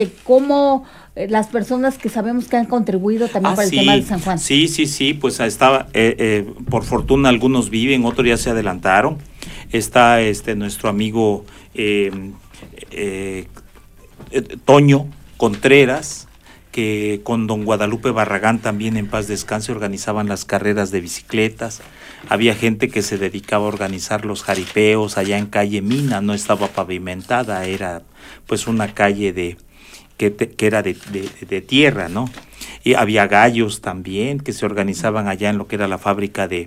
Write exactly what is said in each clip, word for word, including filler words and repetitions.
cómo las personas que sabemos que han contribuido también ah, para sí, el tema de San Juan. Sí, sí, sí, pues estaba, eh, eh, por fortuna algunos viven, otros ya se adelantaron. Está este nuestro amigo eh, eh, eh, Toño Contreras, que con don Guadalupe Barragán también en paz descanse organizaban las carreras de bicicletas. Había gente que se dedicaba a organizar los jaripeos allá en calle Mina, no estaba pavimentada, era pues una calle de que, te, que era de, de, de tierra, ¿no? Y había gallos también que se organizaban allá en lo que era la fábrica de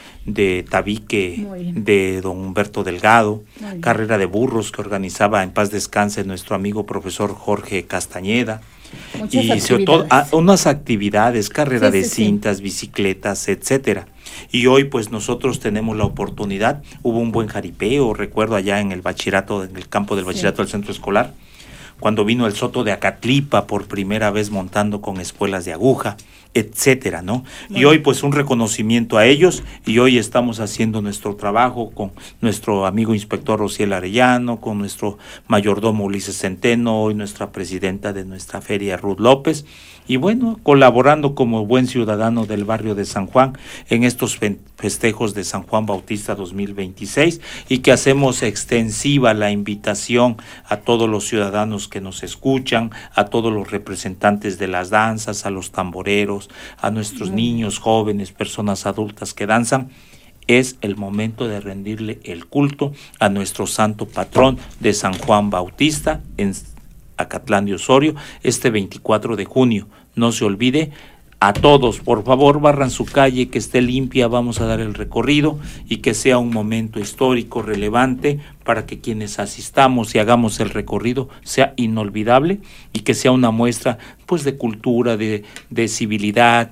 de tabique de don Humberto Delgado, carrera de burros que organizaba en paz descanse nuestro amigo profesor Jorge Castañeda. Muchas y sobre todo a, unas actividades, carrera sí, de sí, cintas, sí. bicicletas, etcétera. Y hoy pues nosotros tenemos la oportunidad, hubo un buen jaripeo, recuerdo allá en el bachillerato, en el campo del bachillerato sí. del centro escolar, cuando vino el Soto de Acatlipa por primera vez montando con espuelas de aguja, etcétera, ¿no? Bueno. Y hoy pues un reconocimiento a ellos, y hoy estamos haciendo nuestro trabajo con nuestro amigo inspector Rociel Arellano, con nuestro mayordomo Ulises Centeno, hoy nuestra presidenta de nuestra feria Ruth López, y bueno, colaborando como buen ciudadano del barrio de San Juan en estos festejos de San Juan Bautista dos mil veintiséis, y que hacemos extensiva la invitación a todos los ciudadanos que nos escuchan, a todos los representantes de las danzas, a los tamboreros, a nuestros mm. niños, jóvenes, personas adultas que danzan. Es el momento de rendirle el culto a nuestro santo patrón de San Juan Bautista en Acatlán de Osorio, este veinticuatro de junio. No se olvide, a todos, por favor, barran su calle, que esté limpia, vamos a dar el recorrido y que sea un momento histórico relevante para que quienes asistamos y hagamos el recorrido sea inolvidable y que sea una muestra pues de cultura, de, de civilidad,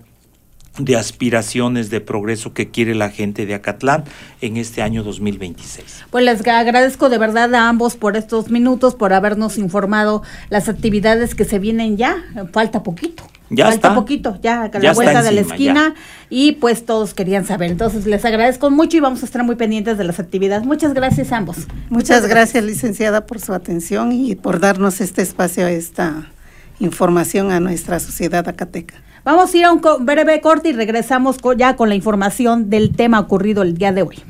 de aspiraciones de progreso que quiere la gente de Acatlán en este año dos mil veintiséis. Pues les agradezco de verdad a ambos por estos minutos, por habernos informado las actividades que se vienen ya, falta poquito. Ya Falta está. poquito, ya a la vuelta de la esquina, ya. Y pues todos querían saber. Entonces les agradezco mucho y vamos a estar muy pendientes de las actividades. Muchas gracias a ambos. Muchas, Muchas gracias, gracias, licenciada, por su atención y por darnos este espacio, esta información a nuestra sociedad acateca. Vamos a ir a un breve corte y regresamos ya con la información del tema ocurrido el día de hoy.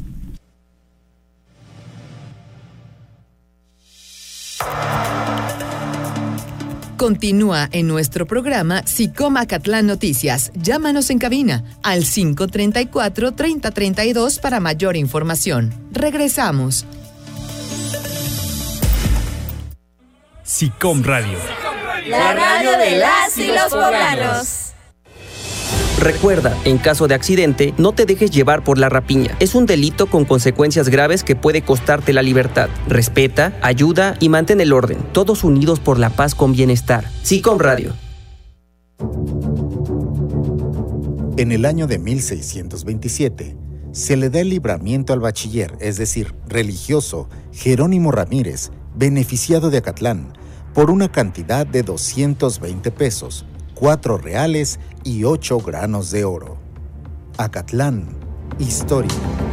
Continúa en nuestro programa SICOM Acatlán Noticias. Llámanos en cabina al cinco treinta y cuatro, treinta treinta y dos para mayor información. Regresamos. SICOM Radio. La radio de las y los poblanos. Recuerda, en caso de accidente, no te dejes llevar por la rapiña. Es un delito con consecuencias graves que puede costarte la libertad. Respeta, ayuda y mantén el orden. Todos unidos por la paz con bienestar. SICOM Radio. En el año de mil seiscientos veintisiete, se le da el libramiento al bachiller, es decir, religioso, Jerónimo Ramírez, beneficiado de Acatlán, por una cantidad de doscientos veinte pesos, cuatro reales y ocho granos de oro. Acatlán, historia.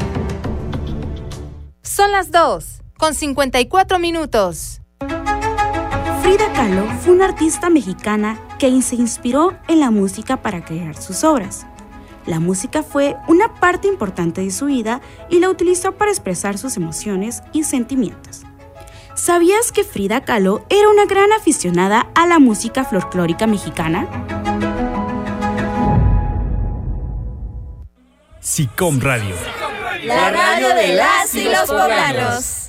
Son las dos, con cincuenta y cuatro minutos. Frida Kahlo fue una artista mexicana que se inspiró en la música para crear sus obras. La música fue una parte importante de su vida y la utilizó para expresar sus emociones y sentimientos. ¿Sabías que Frida Kahlo era una gran aficionada a la música folclórica mexicana? SICOM Radio. La radio de las y los poblanos.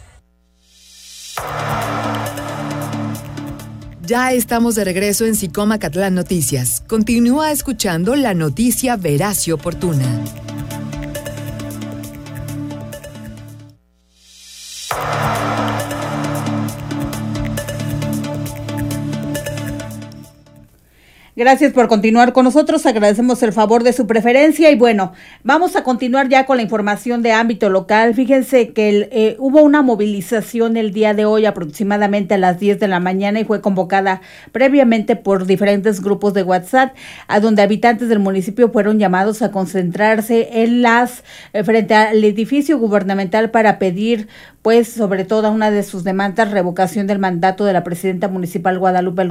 Ya estamos de regreso en SICOM Acatlán Noticias. Continúa escuchando la noticia veraz y oportuna. Gracias por continuar con nosotros, agradecemos el favor de su preferencia y bueno, vamos a continuar ya con la información de ámbito local. Fíjense que el, eh, hubo una movilización el día de hoy aproximadamente a las diez de la mañana y fue convocada previamente por diferentes grupos de WhatsApp, a donde habitantes del municipio fueron llamados a concentrarse en las eh, frente al edificio gubernamental para pedir, pues, sobre todo una de sus demandas, revocación del mandato de la presidenta municipal Guadalupe